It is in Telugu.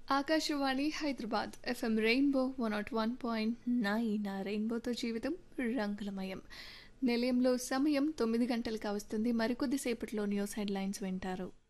ఆకాశవాణి హైదరాబాద్ ఎఫ్ఎం రెయిన్బో 101.9 రెయిన్బోతో జీవితం రంగులమయం. నిలయంలో సమయం 9 గంటలు కావస్తుంది. మరికొద్దిసేపట్లో న్యూస్ హెడ్లైన్స్ వింటారు.